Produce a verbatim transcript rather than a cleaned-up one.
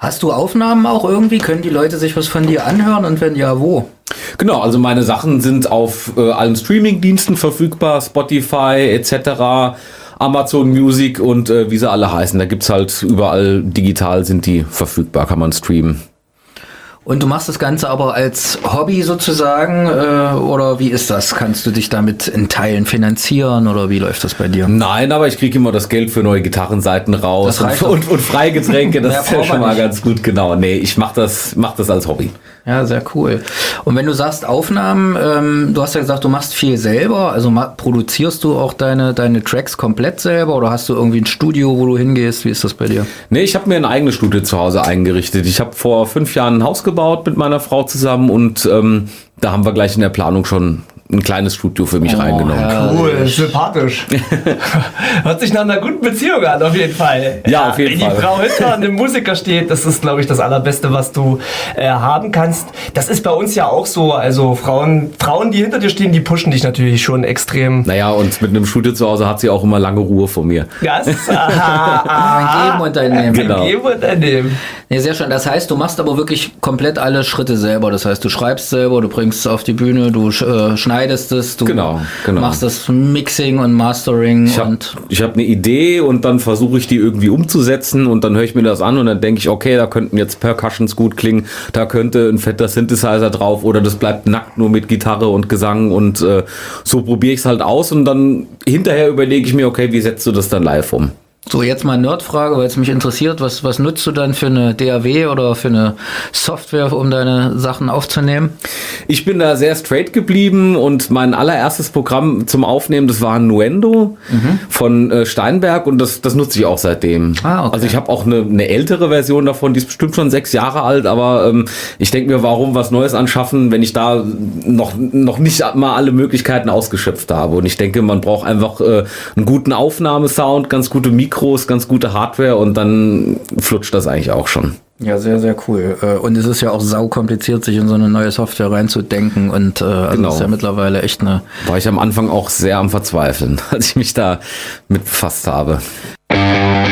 Hast du Aufnahmen auch irgendwie? Können die Leute sich was von dir anhören und wenn ja, wo? Genau, also meine Sachen sind auf äh, allen Streaming-Diensten verfügbar, Spotify et cetera, Amazon Music und äh, wie sie alle heißen. Da gibt's halt überall digital sind die verfügbar, kann man streamen. Und du machst das Ganze aber als Hobby sozusagen, äh, oder wie ist das? Kannst du dich damit in Teilen finanzieren oder wie läuft das bei dir? Nein, aber ich kriege immer das Geld für neue Gitarrenseiten raus Das und, und, und Freigetränke, das Mehr ist ja braucht schon man mal nicht. ganz gut, genau. Nee, ich mach das, mach das als Hobby. Ja, sehr cool. Und wenn du sagst Aufnahmen, ähm, du hast ja gesagt, du machst viel selber, also ma- produzierst du auch deine, deine Tracks komplett selber oder hast du irgendwie ein Studio, wo du hingehst? Wie ist das bei dir? Nee, ich habe mir ein eigenes Studio zu Hause eingerichtet. Ich habe vor fünf Jahren ein Haus gebaut mit meiner Frau zusammen und ähm, da haben wir gleich in der Planung schon ein kleines Studio für mich Oh, reingenommen. ja. Cool, Herrlich. sympathisch. Hört sich nach einer guten Beziehung an, auf jeden Fall. Ja, auf jeden wenn Fall. die Frau hinter einem Musiker steht, das ist, glaube ich, das Allerbeste, was du äh, haben kannst. Das ist bei uns ja auch so. Also Frauen, Frauen, die hinter dir stehen, die pushen dich natürlich schon extrem. Naja, und mit einem Studio zu Hause hat sie auch immer lange Ruhe von mir. Das, aha, Ein aha. Geben und ein Nehmen. Genau. Geben und ein Nehmen. Nee, sehr schön. Das heißt, du machst aber wirklich komplett alle Schritte selber. Das heißt, du schreibst selber, du bringst es auf die Bühne, du äh, schneidest es, du Genau, genau. machst das Mixing und Mastering Ich habe und hab eine Idee und dann versuche ich die irgendwie umzusetzen und dann höre ich mir das an und dann denke ich, okay, da könnten jetzt Percussions gut klingen, da könnte ein fetter Synthesizer drauf oder das bleibt nackt nur mit Gitarre und Gesang und äh, so probiere ich es halt aus und dann hinterher überlege ich mir, okay, wie setzt du das dann live um? so. Jetzt mal eine Nerdfrage, weil es mich interessiert. Was, was nutzt du dann für eine D A W oder für eine Software, um deine Sachen aufzunehmen? Ich bin da sehr straight geblieben und mein allererstes Programm zum Aufnehmen, das war Nuendo von äh, Steinberg und das, das nutze ich auch seitdem. Ah, okay. Also ich habe auch eine, eine ältere Version davon, die ist bestimmt schon sechs Jahre alt, aber ähm, ich denke mir, warum was Neues anschaffen, wenn ich da noch, noch nicht mal alle Möglichkeiten ausgeschöpft habe. Und ich denke, man braucht einfach äh, einen guten Aufnahmesound, ganz gute Mikros, ganz gute Hardware und dann flutscht das eigentlich auch schon. Ja, sehr, sehr cool. Äh, Und es ist ja auch sau kompliziert, sich in so eine neue Software reinzudenken. Und äh, also Genau. das ist ja mittlerweile echt eine War ich am Anfang auch sehr am Verzweifeln, als ich mich da mit befasst habe.